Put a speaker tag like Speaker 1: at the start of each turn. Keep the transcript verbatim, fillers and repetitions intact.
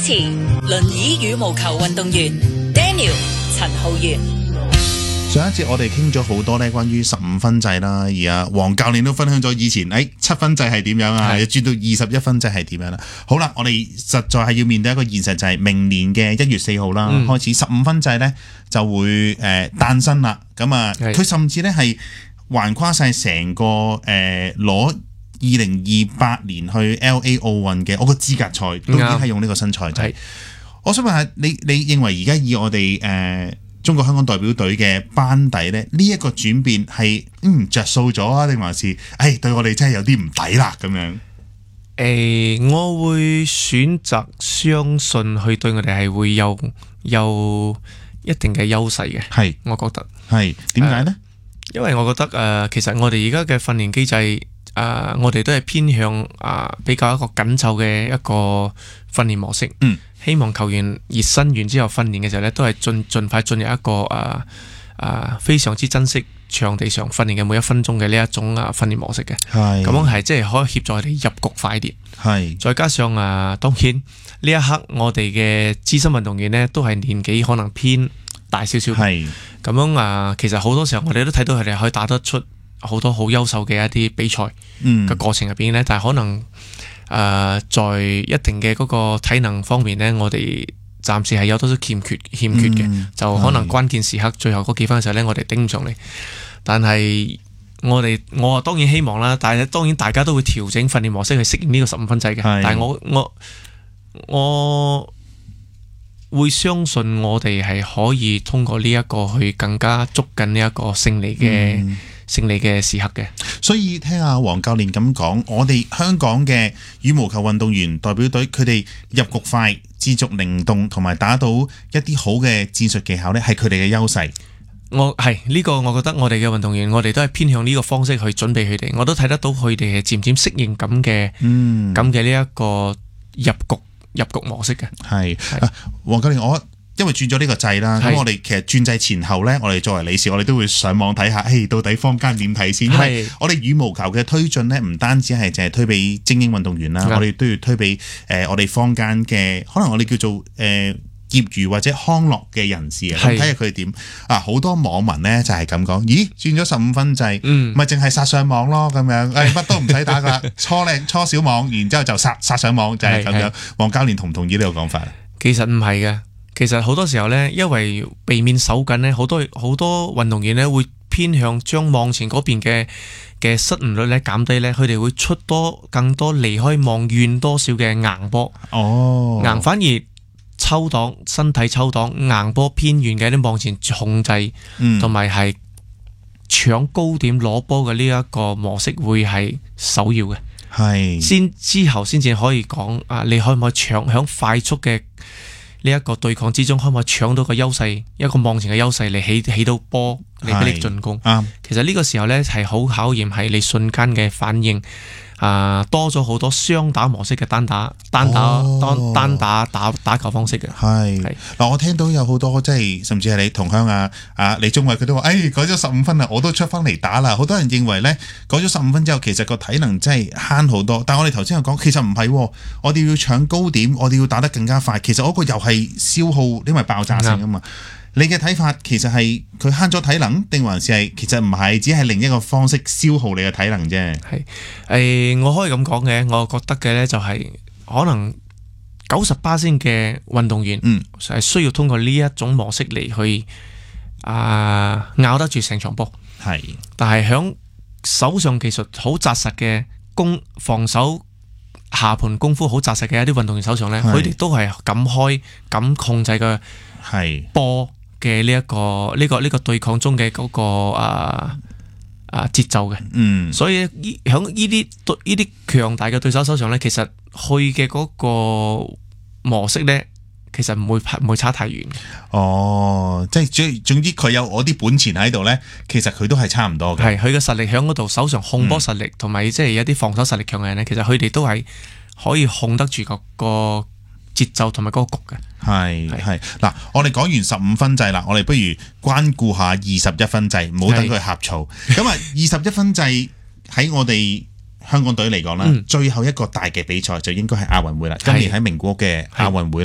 Speaker 1: 持輪椅羽毛球運動員 Daniel 陳浩源。
Speaker 2: 上一節我哋傾咗好多咧關於十五分制啦，而家黃教練都分享咗以前誒七分制係點樣啊，轉到二十一分制係點樣啦。好啦，我哋實在係要面對一個現實，就係明年嘅一月四號啦，嗯、開始十五分制咧就會誒、呃、誕生啦。咁啊，佢甚至咧係橫跨晒成個誒攞二零二八年去 L A 奧運嘅我個資格賽，都已經係用呢個新賽制。嗯、我想問下你，你認為而家以我哋誒？呃中國香港代表隊嘅班底咧，呢、這、一個轉變係嗯着數咗啊，定還是誒、哎、對我哋真係有啲唔抵啦咁樣？誒、
Speaker 3: 欸，我會選擇相信佢對我哋係會有有一定嘅優勢嘅。係，我覺得
Speaker 2: 係點解呢？
Speaker 3: 因為我覺得誒、呃，其實我哋而家嘅訓練機制誒、呃，我哋都係偏向啊、呃、比較一個緊湊嘅一個訓練模式。嗯。希望球員熱身完之後訓練嘅時候咧，都係盡盡快進入一個誒誒、呃呃、非常之珍惜場地上訓練嘅每一分鐘嘅呢一種啊訓練模式嘅。係咁樣係即係可以協助我哋入局快啲。係再加上啊、呃，當然呢一刻我哋嘅資深運動員呢，都係年紀可能偏大少少。係咁樣啊、呃，其實好多時候我哋都睇到佢哋可以打得出好多好優秀嘅一啲比賽嘅過程入邊呢，嗯、但係可能。誒、呃，在一定嘅嗰個體能方面呢，我哋暫時係有多少欠缺欠缺嘅，嗯、就可能關鍵時刻最後嗰幾分嘅時候呢，我哋頂唔上嚟。但係我哋我當然希望啦，但係當然大家都會調整訓練模式去適應呢個十五分制嘅。但係我我我會相信我哋係可以通過呢一個去更加捉緊呢一個勝利嘅。嗯勝利嘅時刻嘅，
Speaker 2: 所以聽阿黃教練咁講，我哋香港嘅羽毛球運動員代表隊，佢哋入局快、自主靈動，同埋打到一啲好嘅戰術技巧呢，係佢哋嘅優勢。
Speaker 3: 我係呢、這個，我覺得我哋嘅運動員，我哋都係偏向呢個方式去準備佢哋。我都睇得到佢哋係漸漸適應咁嘅，咁嘅呢一個入局入局模式嘅。係，
Speaker 2: 黃教練我。因為轉咗呢個制啦，咁我哋其實轉制前後呢，我哋作為理事，我哋都會上網睇下，誒到底坊間點睇先？因為我哋羽毛球嘅推進呢，唔單止係淨係推俾精英運動員啦，我哋都要推俾誒、呃、我哋坊間嘅，可能我哋叫做誒、呃、業餘或者康樂嘅人士啊，睇下佢哋點啊！好多網民呢就係咁講，咦轉咗十五分制，咪淨係殺上網咯咁樣，誒乜都唔使打噶，初靚初小網，然之後就殺殺上網就係、是、咁樣。黃教練同唔同意呢個講法？
Speaker 3: 其實唔係嘅。其實好多時候呢，因為避免手緊呢，好多好多運動員呢會偏向將網前嗰邊嘅嘅失誤率咧減低呢，佢哋會出多更多離開網遠多少嘅硬波。哦，硬反而抽擋身體抽擋硬波偏遠嘅啲網前控制，同埋係搶高點攞波嘅呢一個模式會係首要嘅。係先之後先至可以講啊，你可唔可以搶響快速嘅呢一個對抗之中，可唔可以搶到個優勢，一個網前嘅優勢嚟起起到波嚟俾你進攻？其實呢個時候呢，係好考驗係你瞬間嘅反應。啊、呃，多咗好多雙打模式嘅單打、單打、哦、單單打打打球方式嘅。係
Speaker 2: 嗱，我聽到有好多即係甚至係你同鄉啊啊李宗偉佢都話，誒、哎、改咗十五分啦，我都出翻嚟打啦。好多人認為呢，改咗十五分之後，其實個體能真係慳好多。但係我哋頭先又講，其實唔係、哦，我哋要搶高點，我哋要打得更加快。其實嗰個又係消耗，因為爆炸性啊嘛。你嘅睇法其實係佢慳咗體能，定還是係其實唔係，只係另一個方式消耗你嘅體能啫？係
Speaker 3: 誒，我可以咁講嘅，我覺得嘅呢就係可能九十八先嘅運動員，嗯，係需要通過呢一種模式嚟去啊咬得住成場波。係，但係響手上技術好紮實嘅攻防守下盤功夫好紮實嘅一啲運動員手上呢，佢哋都係敢開敢控制嘅係波嘅呢一個呢、這個呢、這個對抗中嘅嗰、那個啊啊節奏嘅，嗯，所以依響呢啲呢啲強大嘅對手手上咧，其實去嘅嗰個模式咧，其實唔會唔會差太遠。
Speaker 2: 哦，即係總總之佢有我啲本錢喺度咧，其實佢都係差唔多嘅。
Speaker 3: 係佢嘅實力響嗰度，手上控波實力同埋即係一啲防守實力強嘅人咧，其實佢哋都係可以控得住個個節奏同埋嗰個局嘅。
Speaker 2: 係係嗱，我哋講完十五分制啦，我哋不如關顧下二十一分制，唔好等佢呷醋。咁啊，二十一分制喺我哋香港隊嚟講啦，嗯、最後一個大嘅比賽就應該係亞運會啦。今年喺名古屋嘅亞運會。